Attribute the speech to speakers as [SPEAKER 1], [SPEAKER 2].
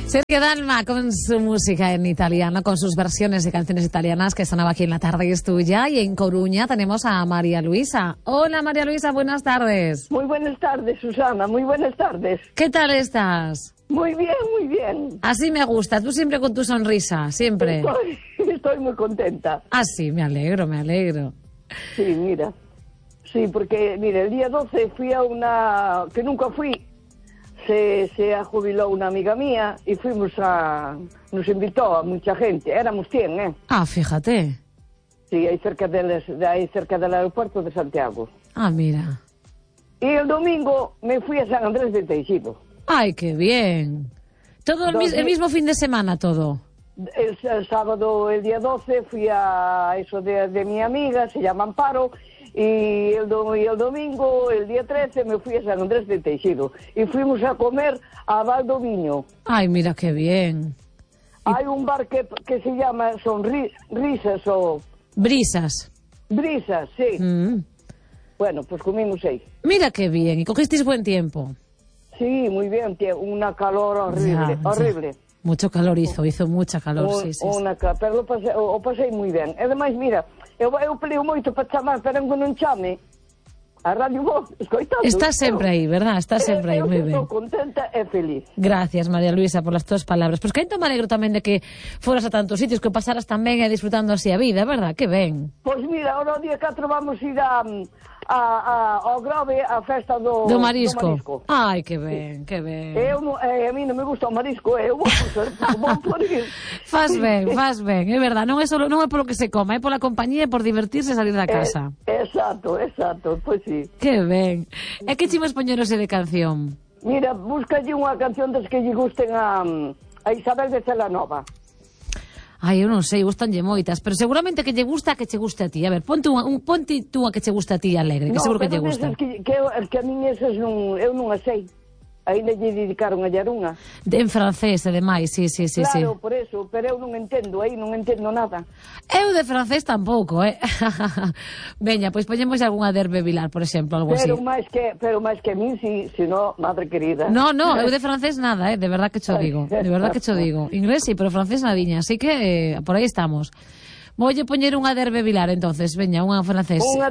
[SPEAKER 1] Sergio Dalma con su música en italiano, con sus versiones de canciones italianas que sonaba aquí en La Tarde es Tuya. Y en Coruña tenemos a María Luisa. Hola María Luisa, buenas tardes.
[SPEAKER 2] Muy buenas tardes, Susana, muy buenas tardes.
[SPEAKER 1] ¿Qué tal estás?
[SPEAKER 2] Muy bien, muy bien.
[SPEAKER 1] Así me gusta, tú siempre con tu sonrisa, siempre.
[SPEAKER 2] Estoy muy contenta.
[SPEAKER 1] Ah, sí, me alegro, me alegro.
[SPEAKER 2] Sí, mira. Sí, porque, mira, el día 12 fui a una... que nunca fui. Se jubiló una amiga mía y fuimos a... nos invitó a mucha gente, éramos 100, ¿eh?
[SPEAKER 1] Ah, fíjate.
[SPEAKER 2] Sí, ahí cerca del aeropuerto de Santiago.
[SPEAKER 1] Ah, mira.
[SPEAKER 2] Y el domingo me fui a San Andrés de Teixido.
[SPEAKER 1] Ay, qué bien. Todo el mismo fin de semana, todo.
[SPEAKER 2] El sábado, el día 12, fui a eso de mi amiga, se llama Amparo, y el domingo, el día 13, me fui a San Andrés de Teixido. Y fuimos a comer a Valdoviño.
[SPEAKER 1] Ay, mira qué bien.
[SPEAKER 2] Hay un bar que se llama Sonrisas o...
[SPEAKER 1] Brisas.
[SPEAKER 2] Brisas, sí. Bueno, pues comimos ahí.
[SPEAKER 1] Mira qué bien. ¿Y cogisteis buen tiempo?
[SPEAKER 2] Sí, muy bien, tío. Una calor horrible, horrible.
[SPEAKER 1] Mucho calor hizo mucha calor, sí.
[SPEAKER 2] Pero o pasei moi ben. E ademais, mira, eu peleo moito para chamar, pero que non chame a Radio Voz, escoitando.
[SPEAKER 1] Estás sempre aí, verdad? Estás sempre aí, moi ben.
[SPEAKER 2] Eu estou contenta e feliz.
[SPEAKER 1] Gracias, María Luisa, por las tuas palabras. Pois que me alegro tamén de que foras a tantos sitios, que pasaras tamén e disfrutando así a vida, verdad? Que ben.
[SPEAKER 2] Pois mira, ahora o día 4 vamos ir ao Grove a festa do
[SPEAKER 1] marisco. Ai, que ben, que ben.
[SPEAKER 2] A mí non me gusta o marisco, eu vou por ir.
[SPEAKER 1] Faz ben, é verdad, non é polo que se coma, é pola compañía e por divertirse e salir da casa.
[SPEAKER 2] Exacto, pois sí.
[SPEAKER 1] Que ben. E que chimos poñerose de canción?
[SPEAKER 2] Mira, búscalle unha canción das que lle gusten a Isabel de Celanova.
[SPEAKER 1] Ai, eu non sei, gustanlle moitas, pero seguramente que lle gusta a que che guste a ti. A ver, ponte tú a que che guste a ti alegre, que seguro que lle gusta.
[SPEAKER 2] Que a min esas eu non as sei. Ainda lle dedicaron a unha.
[SPEAKER 1] En francés, ademais, sí.
[SPEAKER 2] Claro, por eso, pero eu non entendo nada.
[SPEAKER 1] Eu de francés tampouco, Veña, pois poñemos algunha de Hervé Vilar, por exemplo, algo así.
[SPEAKER 2] Pero máis que a min, si no, madre querida.
[SPEAKER 1] No, eu de francés nada, de verdad que cho digo. Inglés sí, pero francés nadiña, así que por aí estamos. Voulle poñer unha de Hervé Vilar, entonces, veña, unha francés.